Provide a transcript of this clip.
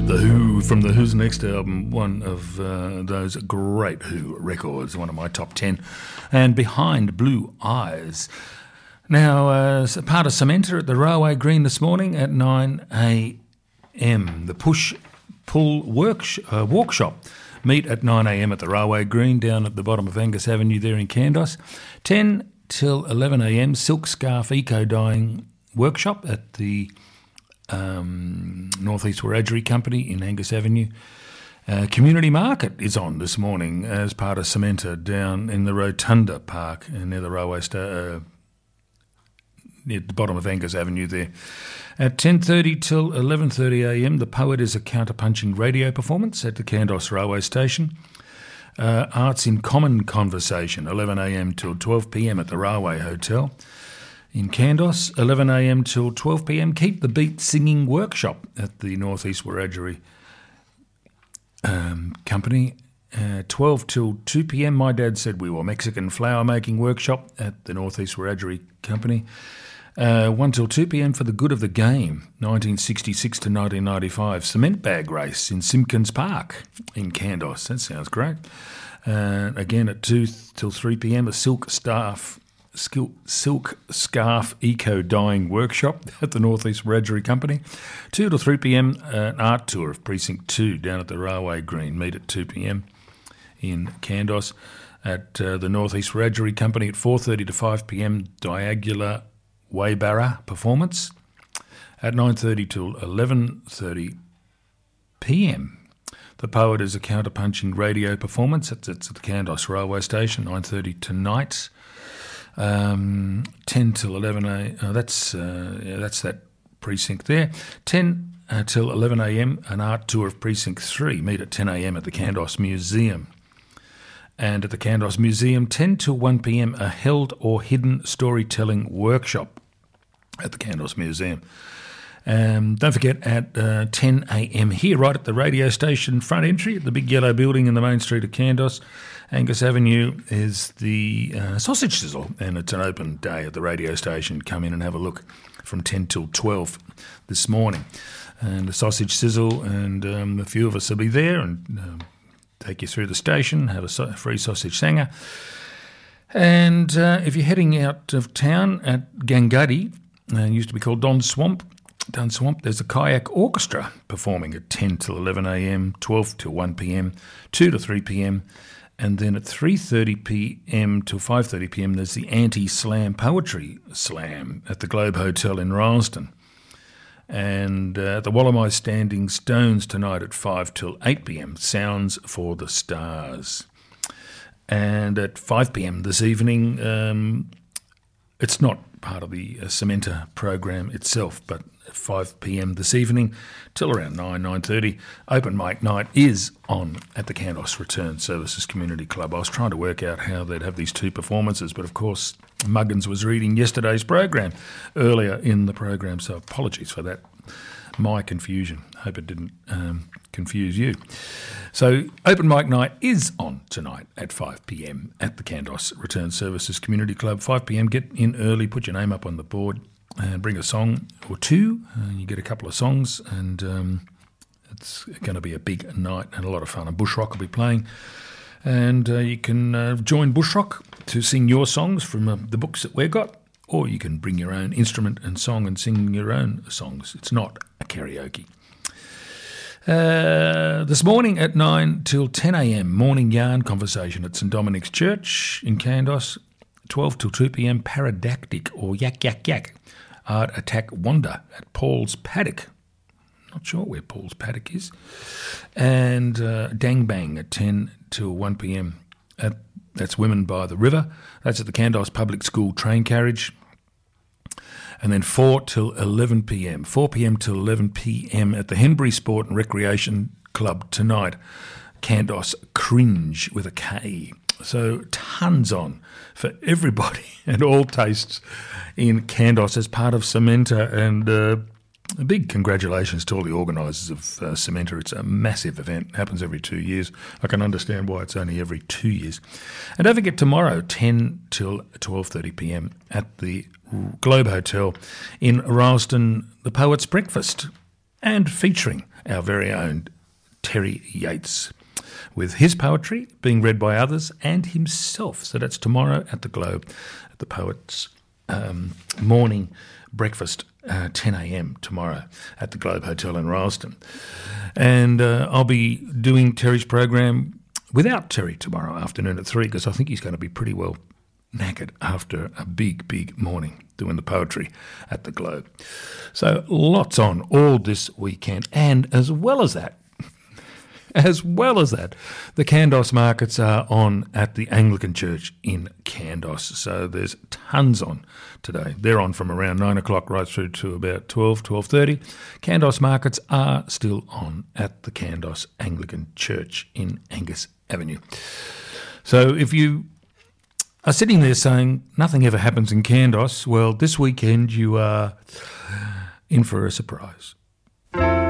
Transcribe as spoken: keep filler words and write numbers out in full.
The Who from the Who's next album, one of uh, those great Who records, one of my top ten, and Behind Blue Eyes. Now, uh, part of Cementa at the Railway Green this morning at nine a m. The Push Pull work uh, Workshop meet at nine a m at the Railway Green down at the bottom of Angus Avenue there in Kandos. ten till eleven a m Silk Scarf Eco Dyeing Workshop at the Um, North East Wiradjuri Company in Angus Avenue. Uh, Community Market is on this morning as part of Cementa down in the Rotunda Park near the railway sta- uh, near the bottom of Angus Avenue there. At ten thirty till eleven thirty a m, The Poet is a counterpunching radio performance at the Kandos Railway Station. Uh, Arts in Common Conversation, eleven a m till twelve p m at the Railway Hotel. In Kandos, eleven a m till twelve p m, Keep the Beat Singing Workshop at the North East Wiradjuri um, Company. Uh, twelve till two p m, My Dad Said We Were Mexican Flower Making Workshop at the North East Wiradjuri Company. Uh, one till two p m for the Good of the Game, nineteen sixty-six to nineteen ninety-five, Cement Bag Race in Simpkins Park in Kandos. That sounds great. Uh, again at two till three p m, a Silk Staff Silk Scarf Eco Dyeing Workshop at the North East Wiradjuri Company. two to three p m, uh, an art tour of Precinct two down at the Railway Green. Meet at two p m in Kandos. At uh, the North East Wiradjuri Company at four thirty to five p m, Diagula Waybara performance. At nine thirty till eleven thirty p m, The Poet is a counterpunching radio performance. It's, it's at the Kandos Railway Station, nine thirty tonight. Um, ten till eleven a. Oh, that's uh, yeah, that's that precinct there. Ten uh, till eleven a m. An art tour of Precinct Three. Meet at ten a m at the Kandos Museum. And at the Kandos Museum, ten till one p m. A held or hidden storytelling workshop at the Kandos Museum. Um, don't forget at uh, ten a m here, right at the radio station front entry at the big yellow building in the main street of Kandos. Angus Avenue is the uh, Sausage Sizzle, and it's an open day at the radio station. Come in and have a look from ten till twelve this morning. And the Sausage Sizzle, and um, a few of us will be there and uh, take you through the station, have a so- free sausage sanger. And uh, if you're heading out of town at Gangadi, uh, it used to be called Don Swamp, Dun Swamp, there's a kayak orchestra performing at ten till eleven a m, twelve till one p m, two to three p m, and then at three thirty p m till five thirty p m there's the Anti-Slam Poetry Slam at the Globe Hotel in Rylstone. And uh, at the Wallamai Standing Stones tonight at five till eight p m, Sounds for the Stars. And at five p m this evening, um, it's not part of the uh, Cementa program itself, but at five p m this evening till around nine, nine thirty, Open Mic Night is on at the Kandos Return Services Community Club. I was trying to work out how they'd have these two performances, but of course Muggins was reading yesterday's program earlier in the program, so apologies for that. My confusion. Hope it didn't um, confuse you. So Open Mic Night is on tonight at five p m at the Kandos Return Services Community Club. five p m, get in early, put your name up on the board and bring a song or two. Uh, you get a couple of songs, and um, it's going to be a big night and a lot of fun. And Bushrock will be playing. And uh, you can uh, join Bushrock to sing your songs from uh, the books that we've got, or you can bring your own instrument and song and sing your own songs. It's not a karaoke. Uh, this morning at nine till ten a m, morning yarn conversation at St Dominic's Church in Kandos. twelve till two p m, Paradactic or Yak Yak Yak Art Attack Wonder at Paul's Paddock. Not sure where Paul's Paddock is. And uh, Dang Bang at ten till one p m. At, that's Women by the River. That's at the Kandos Public School train carriage. And then four till eleven p m, four p m till eleven p m at the Henbury Sport and Recreation Club tonight. Kandos Cringe with a K. So tons on for everybody and all tastes in Kandos as part of Cementa. And uh, a big congratulations to all the organisers of uh, Cementa. It's a massive event. It happens every two years. I can understand why it's only every two years. And don't forget tomorrow, ten till twelve thirty p m at the Globe Hotel in Rylstone, the Poets' Breakfast. and featuring our very own Terry Yates, with his poetry being read by others and himself. So that's tomorrow at the Globe, at the Poets' um, morning breakfast, uh, ten a.m. tomorrow at the Globe Hotel in Rylstone. And uh, I'll be doing Terry's program without Terry tomorrow afternoon at three, because I think he's going to be pretty well knackered after a big, big morning doing the poetry at the Globe. So lots on all this weekend. And as well as that, as well as that, the Kandos markets are on at the Anglican Church in Kandos. So there's tons on today. They're on from around nine o'clock right through to about twelve, twelve thirty. Kandos markets are still on at the Kandos Anglican Church in Angus Avenue. So if you are sitting there saying nothing ever happens in Kandos, well, this weekend you are in for a surprise.